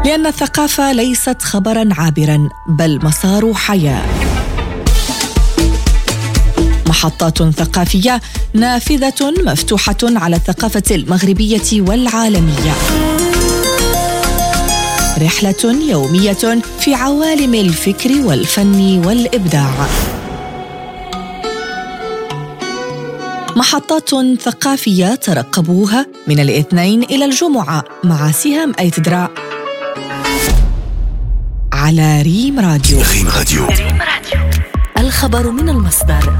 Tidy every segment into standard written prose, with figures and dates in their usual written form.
لأن الثقافة ليست خبراً عابراً بل مسار حياة. محطات ثقافية نافذة مفتوحة على الثقافة المغربية والعالمية. رحلة يومية في عوالم الفكر والفن والإبداع. محطات ثقافية ترقبوها من الاثنين إلى الجمعة مع سهام أيتدرا على ريم راديو. ريم راديو. الخبر من المصدر.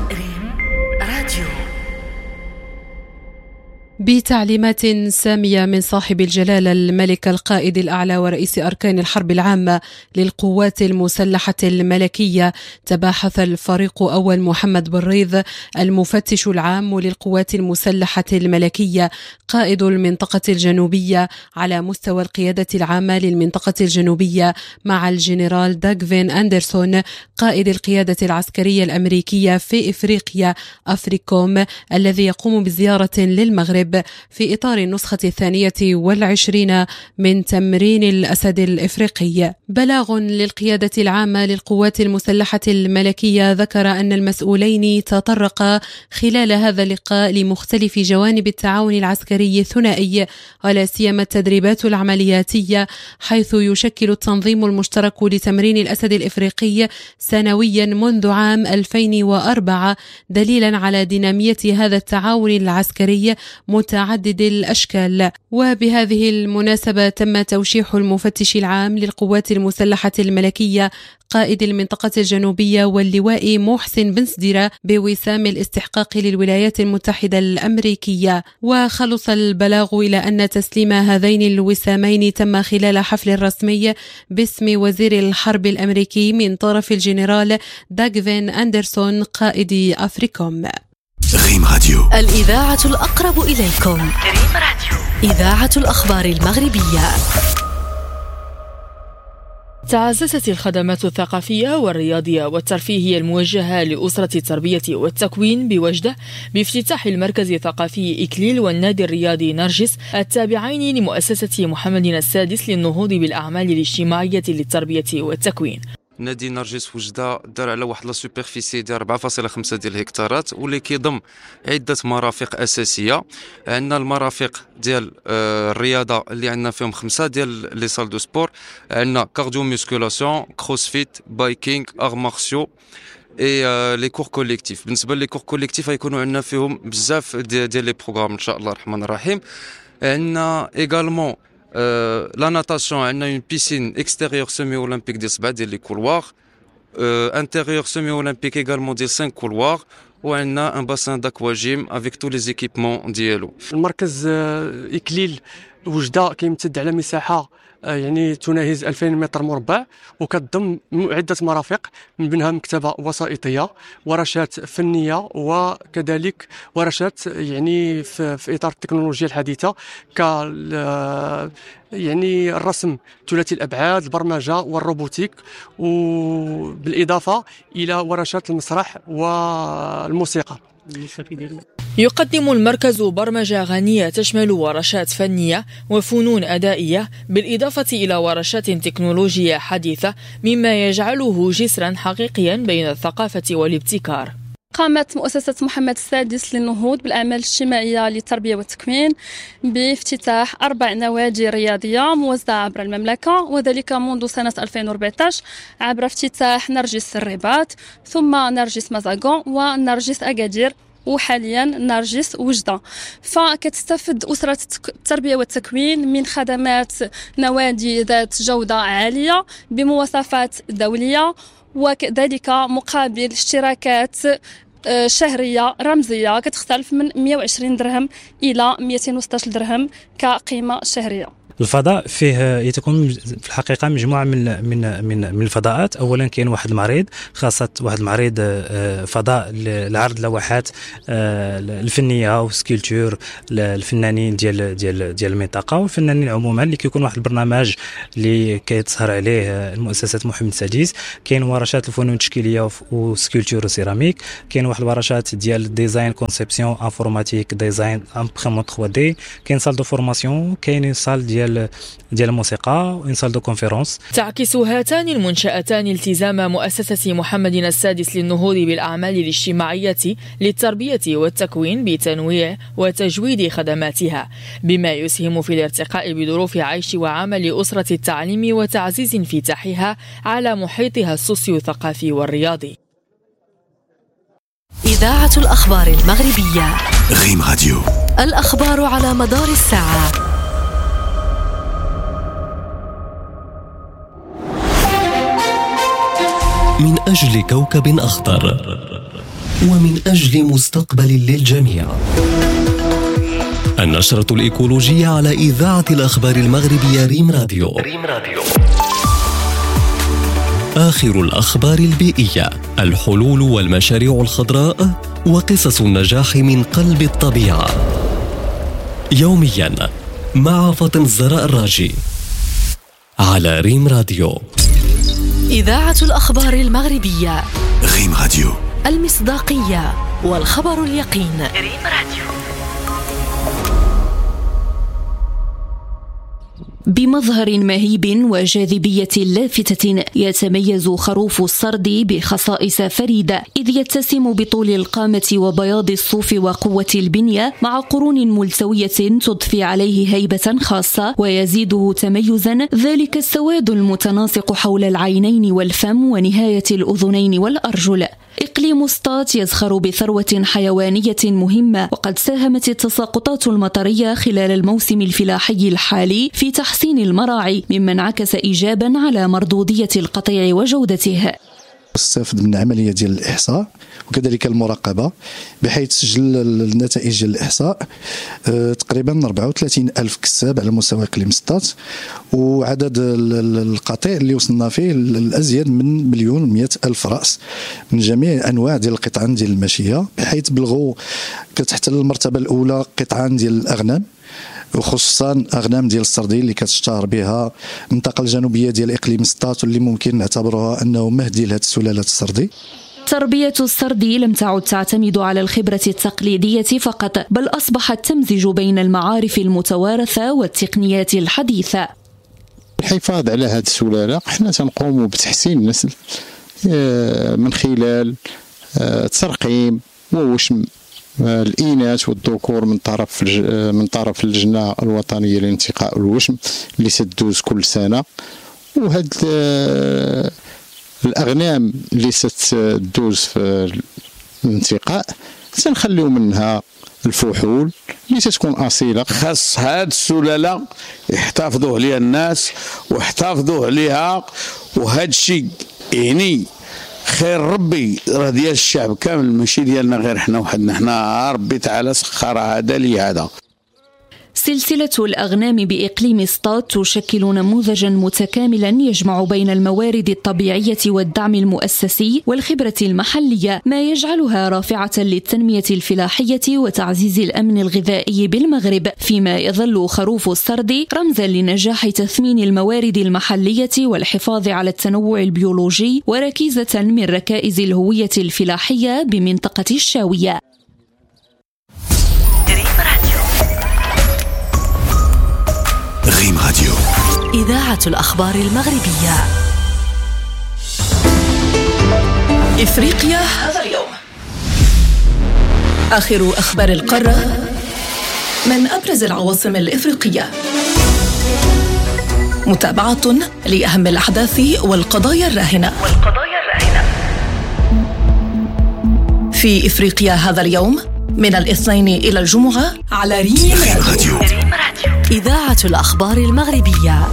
بتعليمات سامية من صاحب الجلالة الملك القائد الأعلى ورئيس أركان الحرب العامة للقوات المسلحة الملكية، تباحث الفريق أول محمد بالريض المفتش العام للقوات المسلحة الملكية قائد المنطقة الجنوبية على مستوى القيادة العامة للمنطقة الجنوبية مع الجنرال داغفين أندرسون قائد القيادة العسكرية الأمريكية في إفريقيا أفريكوم، الذي يقوم بزيارة للمغرب في إطار النسخة 22 من تمرين الأسد الإفريقي. بلاغ للقيادة العامة للقوات المسلحة الملكية ذكر أن المسؤولين تطرقا خلال هذا اللقاء لمختلف جوانب التعاون العسكري الثنائي، ولا سيما التدريبات العملياتية، حيث يشكل التنظيم المشترك لتمرين الأسد الإفريقي سنويا منذ عام 2004 دليلا على دينامية هذا التعاون العسكري متعدد الأشكال. وبهذه المناسبة تم توشيح المفتش العام للقوات المسلحة الملكية قائد المنطقة الجنوبية واللواء محسن بن سديرة بوسام الاستحقاق للولايات المتحدة الأمريكية. وخلص البلاغ إلى أن تسليم هذين الوسامين تم خلال حفل رسمي باسم وزير الحرب الأمريكي من طرف الجنرال داغفين أندرسون قائد أفريكوم. ريم راديو. الإذاعة الأقرب إليكم. ريم راديو. إذاعة الأخبار المغربية. تعززت الخدمات الثقافية والرياضية والترفيهية الموجهة لأسرة التربية والتكوين بوجدة بافتتاح المركز الثقافي إكليل والنادي الرياضي نرجس التابعين لمؤسسة محمد السادس للنهوض بالأعمال الاجتماعية للتربية والتكوين. نادي نرجس وجده دار على واحد لا سوبرفيسي ديال 4.5 ديال الهكتارات، واللي كيضم عده مرافق اساسيه. عندنا المرافق ديال الرياضه اللي عندنا فيهم 5 ديال لي سال دو سبور. عندنا كارديو ميسكولاسيون، كروسفيت، بايكينغ، ار مارسيو اي لي كور كوليكتيف. بالنسبه لي كور كوليكتيف غيكونوا عندنا فيهم بزاف ديال لي بروغرام ان شاء الله الرحمن الرحيم. عندنا ايغالمون la natation, on a une piscine extérieure semi-olympique de 7 ديال لي couloirs, intérieure semi-olympique également de 5 couloirs, وعندنا un bassin d'aquagym avec tous les équipements ديالو. المركز إكليل وجدة كيمتد على مساحة يعني تناهز 2000 متر مربع، وكتضم عدة مرافق من بينها مكتبة وسائطية، ورشات فنية، وكذلك ورشات يعني في إطار التكنولوجيا الحديثة ك يعني الرسم ثلاثي الأبعاد، البرمجة والروبوتيك، وبالإضافة إلى ورشات المسرح والموسيقى. يقدم المركز برمجة غنية تشمل ورشات فنية وفنون أدائية بالإضافة إلى ورشات تكنولوجية حديثة، مما يجعله جسرا حقيقيا بين الثقافة والابتكار. قامت مؤسسة محمد السادس للنهوض بالأعمال الاجتماعية للتربية والتكوين بافتتاح 4 نوادي رياضية موزعة عبر المملكة، وذلك منذ سنة 2014 عبر افتتاح نرجس الرباط، ثم نرجس مزاغون، ونرجس أكادير، وحاليا نرجس وجدة. فكتستفد أسرة التربية والتكوين من خدمات نوادي ذات جودة عالية بمواصفات دولية، وكذلك مقابل اشتراكات شهرية رمزية كتختلف من 120 درهم إلى 216 درهم كقيمة شهرية. الفضاء فيه يتكون في الحقيقه مجموعه من الفضاءات. اولا كاين واحد المعرض خاصه واحد المعرض فضاء لعرض لوحات الفنيه وسكيلتور الفنانين ديال المنطقه والفنانين عموما، اللي كيكون واحد البرنامج اللي كيتسهر عليه المؤسسه محمد السادس. كاين ورشات الفنون التشكيليه وسكيلتور وسيراميك، كاين واحد الورشات ديال ديزاين كونسيبسيون انفورماتيك ديزاين امبريمون 3 دي، كاين سال دو فورماسيون، كاين سال ديال ديال الموسيقى وان سال دو كونفيرونس. تعكس هاتان المنشأتان التزام مؤسسة محمد السادس للنهوض بالأعمال الاجتماعية للتربية والتكوين بتنويع وتجويد خدماتها، بما يسهم في الارتقاء بظروف عيش وعمل أسرة التعليم وتعزيز انفتاحها على محيطها السوسيو-ثقافي والرياضي. إذاعة الأخبار المغربية غيم راديو، الأخبار على مدار الساعة. من أجل كوكب أخضر ومن أجل مستقبل للجميع. النشرة الإيكولوجية على إذاعة الأخبار المغربية ريم راديو. آخر الأخبار البيئية، الحلول والمشاريع الخضراء وقصص النجاح من قلب الطبيعة. يوميا مع فاطمة الزهراء الراجي على ريم راديو. إذاعة الأخبار المغربية ريم راديو، المصداقية والخبر اليقين. ريم راديو. بمظهر مهيب وجاذبية لافتة يتميز خروف السرد بخصائص فريدة، إذ يتسم بطول القامة وبياض الصوف وقوة البنية مع قرون ملتوية تضفي عليه هيبة خاصة، ويزيده تميزا ذلك السواد المتناسق حول العينين والفم ونهاية الأذنين والأرجل. إقليم سطات يزخر بثروة حيوانية مهمة، وقد ساهمت التساقطات المطرية خلال الموسم الفلاحي الحالي في تحسين المراعي، مما انعكس إيجابا على مردودية القطيع وجودته. استفد من عملية ديال الإحصاء وكذلك المراقبة، بحيث سجل النتائج ديال الإحصاء تقريبا 34 ألف كساب على مستوى إقليم سطات، وعدد القطيع اللي وصلنا فيه الأزيد من 1,100,000 رأس من جميع أنواع ديال القطعان ديال الماشية، بحيث بلغوا كتحتل المرتبة الأولى قطعان ديال الأغنام، وخصوصا أغنام ديال السردي اللي كتشتهر بها المنطقة الجنوبية ديال إقليم سطات، واللي ممكن نعتبرها أنه مهدي لهذه السلالات السردي. تربية السرد لم تعد تعتمد على الخبرة التقليدية فقط، بل أصبحت تمزج بين المعارف المتوارثة والتقنيات الحديثة. الحفاظ على هذه السلالة حنا تنقوم بتحسين النسل من خلال ترقيم ووشم الإناث والذكور من طرف اللجنة الوطنية لانتقاء الوشم اللي ستدوز كل سنة، وهاد الأغنام اللي ستدوز في الانتقاء سنخليو منها الفحول اللي ستكون أصيلة. خاص هاد السلالة يحتفظوا عليها الناس ويحتفظوا عليها، وهاد الشيء يعني خير ربي راه ديال الشعب كامل، ماشي ديالنا غير حنا وحدنا، حنا ربي تعالى سخر هذا لهذا. سلسلة الأغنام بإقليم سطات تشكل نموذجا متكاملا يجمع بين الموارد الطبيعية والدعم المؤسسي والخبرة المحلية، ما يجعلها رافعة للتنمية الفلاحية وتعزيز الأمن الغذائي بالمغرب، فيما يظل خروف السرد رمزا لنجاح تثمين الموارد المحلية والحفاظ على التنوع البيولوجي، وركيزة من ركائز الهوية الفلاحية بمنطقة الشاوية. غيم راديو، إذاعة الأخبار المغربية. إفريقيا هذا اليوم. آخر أخبار القارة من أبرز العواصم الإفريقية. متابعة لأهم الأحداث والقضايا الراهنة. في إفريقيا هذا اليوم من الاثنين إلى الجمعة على ريم راديو. إذاعة الأخبار المغربية.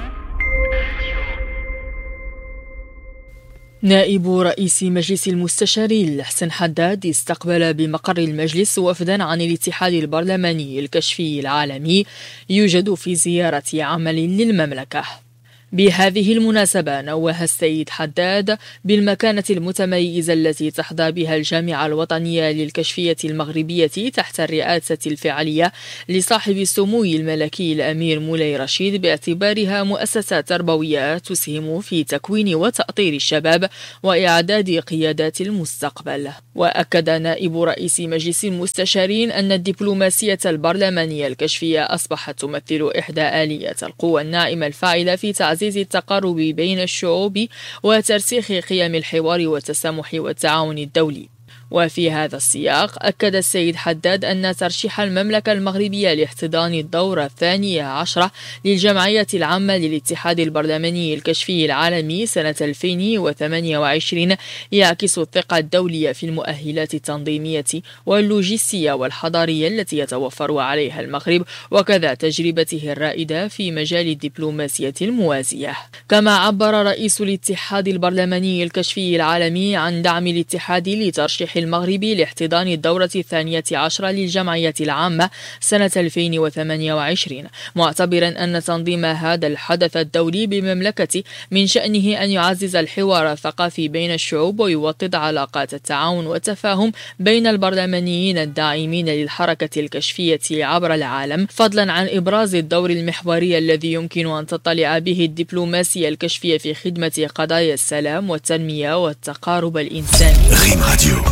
نائب رئيس مجلس المستشارين الحسن حداد استقبل بمقر المجلس وفدا عن الاتحاد البرلماني الكشفي العالمي يوجد في زيارة عمل للمملكة. بهذه المناسبة نوه السيد حداد بالمكانة المتميزة التي تحظى بها الجامعة الوطنية للكشفية المغربية تحت الرئاسة الفعلية لصاحب السمو الملكي الأمير مولاي رشيد، باعتبارها مؤسسة تربوية تسهم في تكوين وتأطير الشباب وإعداد قيادات المستقبل. وأكد نائب رئيس مجلس المستشارين أن الدبلوماسية البرلمانية الكشفية أصبحت تمثل إحدى آليات القوى الناعمة الفاعلة في تعزيز التقارب بين الشعوب وترسيخ قيم الحوار والتسامح والتعاون الدولي. وفي هذا السياق أكد السيد حداد أن ترشيح المملكة المغربية لاحتضان الدورة 12 للجمعية العامة للاتحاد البرلماني الكشفي العالمي سنة 2028 يعكس الثقة الدولية في المؤهلات التنظيمية واللوجستية والحضارية التي يتوفر عليها المغرب، وكذا تجربته الرائدة في مجال الدبلوماسية الموازية. كما عبر رئيس الاتحاد البرلماني الكشفي العالمي عن دعم الاتحاد لترشيح المغربي لاحتضان الدورة 12 للجمعية العامة سنة 2028، معتبرا أن تنظيم هذا الحدث الدولي بالمملكة من شأنه أن يعزز الحوار الثقافي بين الشعوب ويوطد علاقات التعاون والتفاهم بين البرلمانيين الداعمين للحركة الكشفية عبر العالم، فضلا عن إبراز الدور المحوري الذي يمكن أن تطلع به الدبلوماسية الكشفية في خدمة قضايا السلام والتنمية والتقارب الإنساني. ريم راديو.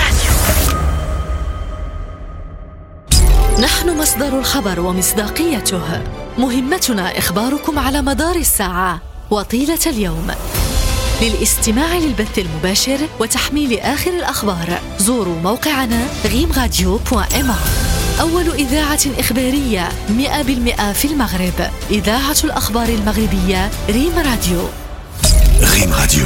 نحن مصدر الخبر ومصداقيته، مهمتنا إخباركم على مدار الساعة وطيلة اليوم. للاستماع للبث المباشر وتحميل آخر الأخبار زوروا موقعنا rimradio.ma. أول إذاعة إخبارية 100% في المغرب، إذاعة الأخبار المغربية ريم راديو. ريم راديو.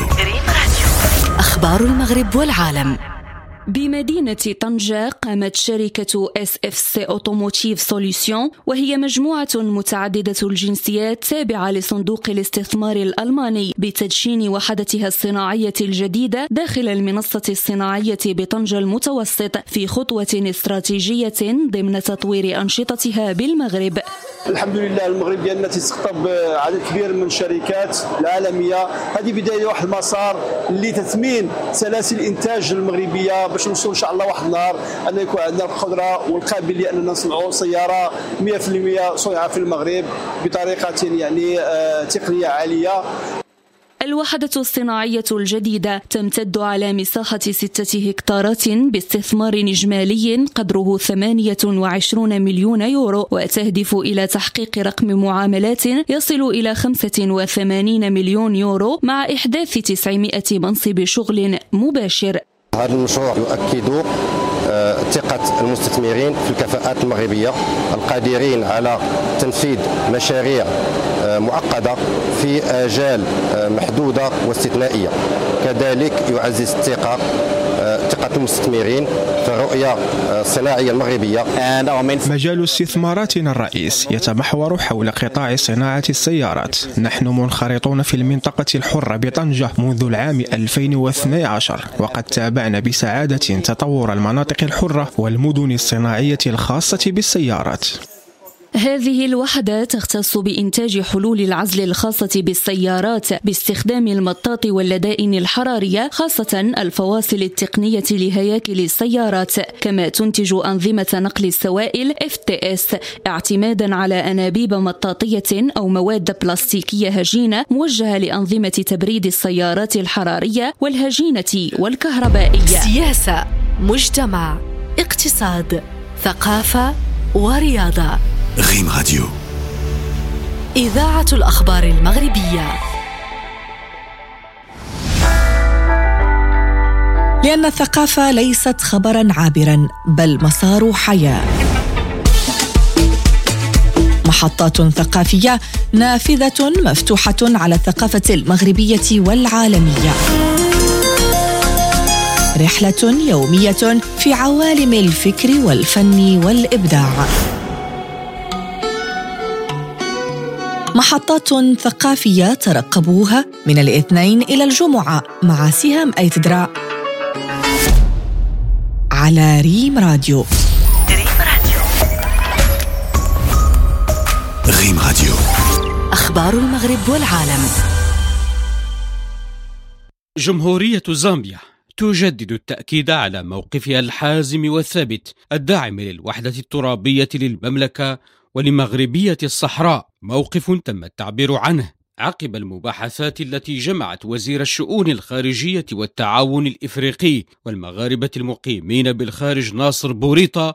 أخبار المغرب والعالم. بمدينة طنجة قامت شركة SFC Automotive Solutions، وهي مجموعة متعددة الجنسيات تابعة لصندوق الاستثمار الألماني، بتدشين وحدتها الصناعية الجديدة داخل المنصة الصناعية بطنجة المتوسط في خطوة استراتيجية ضمن تطوير أنشطتها بالمغرب. الحمد لله المغرب ديالنا تستقطب عدد كبير من الشركات العالمية. هذه بداية واحد المسار لتثمين سلاسل الإنتاج المغربية باش نوصلوا ان شاء الله واحد النهار ان يكون عندنا القدره والقابليه اننا نصنعوا سياره 100% صنعها في المغرب بطريقه يعني تقنيه عاليه. الوحدة الصناعية الجديدة تمتد على مساحة 6 هكتارات باستثمار إجمالي قدره 28 مليون يورو، وتهدف إلى تحقيق رقم معاملات يصل إلى 85 مليون يورو مع إحداث 900 منصب شغل مباشر. هذا المشروع يؤكد ثقة المستثمرين في الكفاءات المغربية القادرين على تنفيذ مشاريع معقدة في آجال محدودة واستثنائية. كذلك يعزز ثقة المستثمرين في الرؤية الصناعية المغربية. مجال استثماراتنا الرئيس يتمحور حول قطاع صناعة السيارات. نحن منخرطون في المنطقة الحرة بطنجة منذ العام 2012، وقد تابعنا بسعادة تطور المناطق الحرة والمدن الصناعية الخاصة بالسيارات. هذه الوحدة تختص بإنتاج حلول العزل الخاصة بالسيارات باستخدام المطاط واللدائن الحرارية، خاصة الفواصل التقنية لهياكل السيارات، كما تنتج أنظمة نقل السوائل FTS اعتمادا على أنابيب مطاطية أو مواد بلاستيكية هجينة موجهة لأنظمة تبريد السيارات الحرارية والهجينة والكهربائية. سياسة، مجتمع، اقتصاد، ثقافة ورياضة. ريم راديو. إذاعة الأخبار المغربية. لأن الثقافة ليست خبرا عابرا بل مسار حياة. محطات ثقافية نافذة مفتوحة على الثقافة المغربية والعالمية. رحلة يومية في عوالم الفكر والفن والإبداع. محطات ثقافية ترقبوها من الاثنين إلى الجمعة مع سهام أيتدرا على ريم راديو. ريم راديو. أخبار أخبار المغرب والعالم. جمهورية زامبيا تجدد التأكيد على موقفها الحازم والثابت الداعم للوحدة الترابية للمملكة ولمغربية الصحراء، موقف تم التعبير عنه عقب المباحثات التي جمعت وزير الشؤون الخارجية والتعاون الإفريقي والمغاربة المقيمين بالخارج ناصر بوريطة